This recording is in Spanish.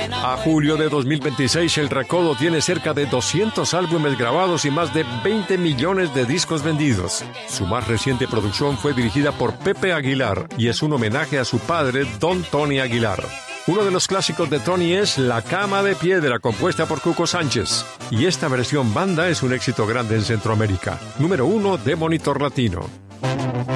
A julio de 2026, El Recodo tiene cerca de 200 álbumes grabados y más de 20 millones de discos vendidos. Su más reciente producción fue dirigida por Pepe Aguilar y es un homenaje a su padre, Don Tony Aguilar. Uno de los clásicos de Tony es La Cama de Piedra, compuesta por Cuco Sánchez. Y esta versión banda es un éxito grande en Centroamérica. Número 1 de Monitor Latino.